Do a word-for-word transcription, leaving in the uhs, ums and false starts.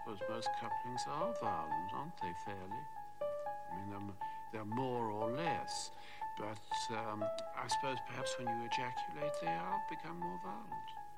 suppose most couplings are violent, aren't they, fairly? I mean, they're, they're more or less. But um, I suppose perhaps when you ejaculate, they are become more violent.